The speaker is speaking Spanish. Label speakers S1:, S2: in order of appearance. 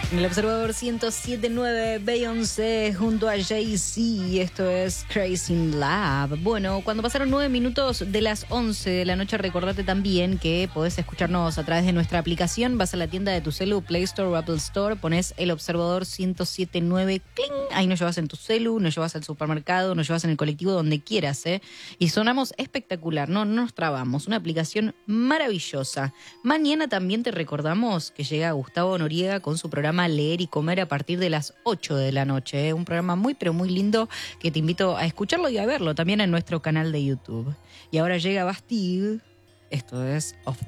S1: En el Observador 107.9, Beyoncé junto a Jay-Z, esto es Crazy in Love. Bueno, cuando pasaron 9 minutos de las 11 de la noche, recordate también que podés escucharnos a través de nuestra aplicación. Vas a la tienda de tu celu, Play Store o Apple Store, pones el Observador 107.9, ¡cling! Ahí nos llevas en tu celu, nos llevas al supermercado, nos llevas en el colectivo, donde quieras, ¿eh? Y sonamos espectacular, no nos trabamos, una aplicación maravillosa. Mañana también te recordamos que llega Gustavo Noriega con su programa Leer y Comer a partir de las 8 de la noche, ¿eh? Un programa muy pero muy lindo que te invito a escucharlo y a verlo también en nuestro canal de YouTube. Y ahora llega Bastille, esto es Off